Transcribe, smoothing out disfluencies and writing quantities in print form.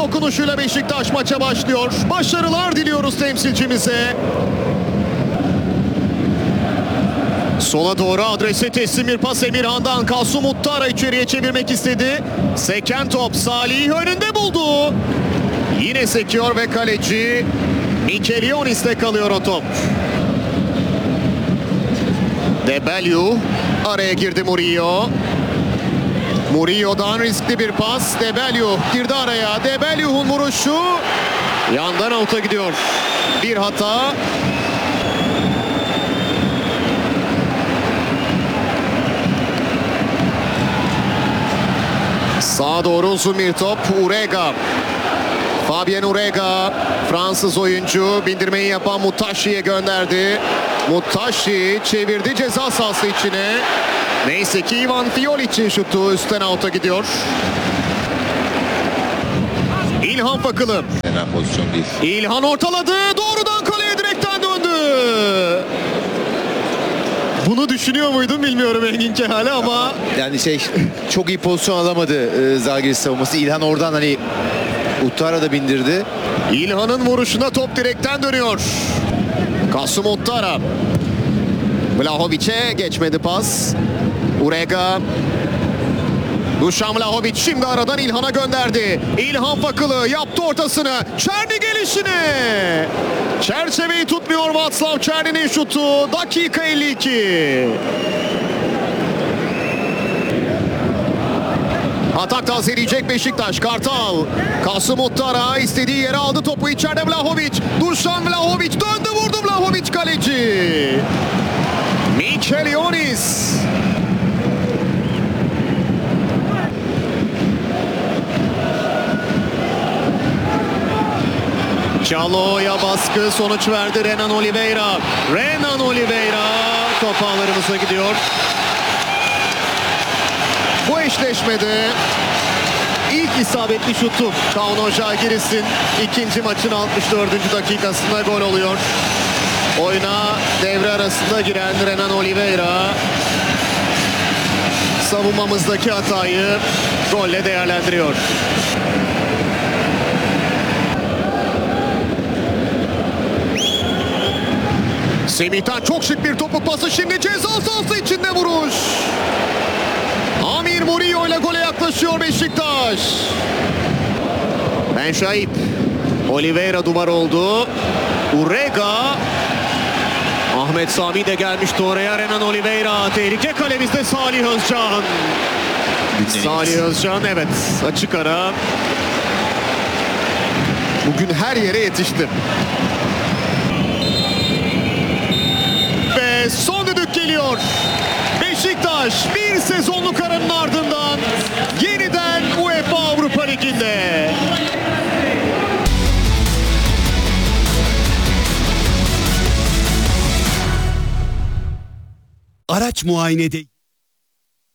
dokunuşuyla Beşiktaş maça başlıyor. Başarılar diliyoruz temsilcimize. Sola doğru adrese teslim bir pas Emirhan'dan. Kasım Muttara içeriye çevirmek istedi. Seken top Salih önünde buldu. Yine sekiyor ve kaleci Mikelionis'te kalıyor o top. De Bellew araya girdi Murillo. Murillo'dan riskli bir pas. De Bellew girdi araya. De Bellew'un vuruşu yandan out'a gidiyor. Bir hata. Sağa doğru uzun bir top. Urega. Fabien Urega. Fransız oyuncu bindirmeyi yapan Mutashi'ye gönderdi. Mutashi çevirdi ceza sahası içine. Neyse ki Ivan Fiolic'in şutu üstten out'a gidiyor. İlhan Fakılı. Fena pozisyon değil. İlhan ortaladı. Doğrudan kaleye direkten döndü. Bunu düşünüyor muydun bilmiyorum Engin Kehal'e ama... Yani çok iyi pozisyon alamadı Zalgiris savunması. İlhan oradan Uttara da bindirdi. İlhan'ın vuruşuna top direkten dönüyor. Kasım Uttara. Vlahovic'e geçmedi pas. Urega. Dušan Vlahović şimdi aradan İlhan'a gönderdi. İlhan Fakılı yaptı ortasını. Černi gelişine. Çerçeveyi tutmuyor Václav Černi'nin şutu. Dakika 52. Atak tazeleyecek Beşiktaş. Kartal. Kasım Uttara istediği yere aldı topu. İçeride Vlahović. Dušan Vlahović döndü vurdu Vlahović kaleci. Mikelionis. Çalo'ya baskı sonuç verdi Renan Oliveira. Renan Oliveira top ağlarımıza gidiyor. Bu eşleşmede ilk isabetli şutu Kauno Žalgiris'in ikinci maçın 64. dakikasında gol oluyor. Oyuna devre arasında giren Renan Oliveira savunmamızdaki hatayı golle değerlendiriyor. Semih'ten çok şık bir topuk pası, şimdi ceza sahası içinde vuruş. Amir Murillo ile gole yaklaşıyor Beşiktaş. Ben Şahip. Oliveira duvar oldu. Urega. Ahmet Sami de gelmişti oraya. Renan Oliveira. Tehlike kalemizde Salih Özcan. Salih Özcan evet açık ara. Bugün her yere yetişti. Ve son düdük geliyor. Beşiktaş bir sezonluk aranın ardından yeniden UEFA Avrupa Ligi'nde. Araç muayenede